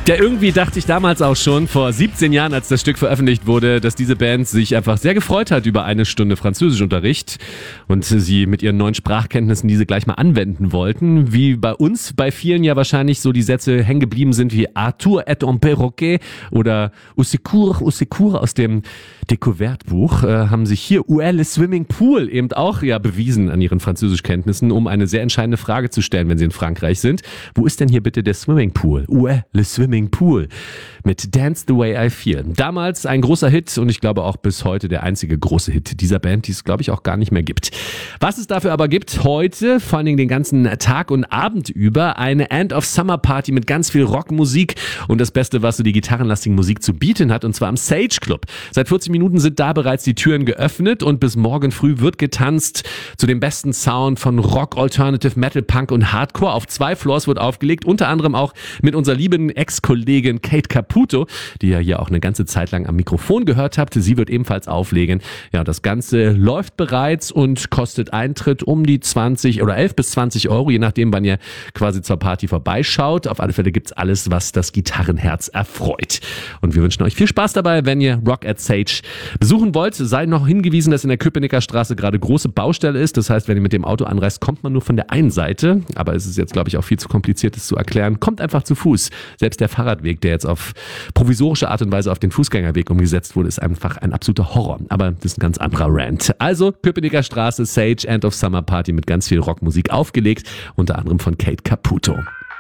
Ja, irgendwie dachte ich damals auch schon, vor 17 Jahren, als das Stück veröffentlicht wurde, dass diese Band sich einfach sehr gefreut hat über eine Stunde Französischunterricht und sie mit ihren neuen Sprachkenntnissen diese gleich mal anwenden wollten. Wie bei uns, bei vielen ja wahrscheinlich so die Sätze hängen geblieben sind wie Arthur est un perroquet oder au secours aus dem Découverte-Buch, haben sich hier Où est le Swimming Pool eben auch bewiesen an ihren Französischkenntnissen, um eine sehr entscheidende Frage zu stellen, wenn sie in Frankreich sind. Wo ist denn hier bitte der Swimming Pool? Où est le Swimming Pool? Mit Dance the Way I Feel. Damals ein großer Hit und ich glaube auch bis heute der einzige große Hit dieser Band, die es glaube ich auch gar nicht mehr gibt. Was es dafür aber gibt heute, vor allen Dingen den ganzen Tag und Abend über, eine End of Summer Party mit ganz viel Rockmusik und das Beste, was so die gitarrenlastige Musik zu bieten hat, und zwar am Sage Club. Seit 40 Minuten sind da bereits die Türen geöffnet und bis morgen früh wird getanzt zu dem besten Sound von Rock, Alternative, Metal, Punk und Hardcore. Auf 2 Floors wird aufgelegt, unter anderem auch mit unserer lieben Ex-Kollegin Kate Caputo, die ihr hier auch eine ganze Zeit lang am Mikrofon gehört habt. Sie wird ebenfalls auflegen. Ja, das Ganze läuft bereits und kostet Eintritt um die 20 oder 11 bis 20 Euro, je nachdem, wann ihr quasi zur Party vorbeischaut. Auf alle Fälle gibt's alles, was das Gitarrenherz erfreut. Und wir wünschen euch viel Spaß dabei, wenn ihr Rock at Sage besuchen wollt. Seid noch hingewiesen, dass in der Köpenicker Straße gerade große Baustelle ist. Das heißt, wenn ihr mit dem Auto anreist, kommt man nur von der einen Seite. Aber es ist jetzt, glaube ich, auch viel zu kompliziert, das zu erklären. Kommt einfach zu Fuß. Selbst der Fahrradweg, der jetzt auf provisorische Art und Weise auf den Fußgängerweg umgesetzt wurde, ist einfach ein absoluter Horror. Aber das ist ein ganz anderer Rant. Also Köpenicker Straße, Sage, End of Summer Party mit ganz viel Rockmusik aufgelegt. Unter anderem von Kate Caputo.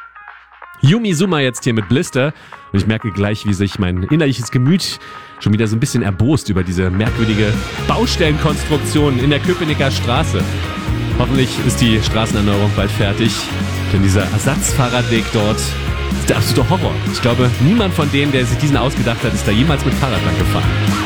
Yumi Suma jetzt hier mit Blister und ich merke gleich, wie sich mein innerliches Gemüt schon wieder so ein bisschen erbost über diese merkwürdige Baustellenkonstruktion in der Köpenicker Straße. Hoffentlich ist die Straßenerneuerung bald fertig, denn dieser Ersatzfahrradweg dort ist der absolute Horror. Ich glaube, niemand von denen, der sich diesen ausgedacht hat, ist da jemals mit Fahrrad lang gefahren.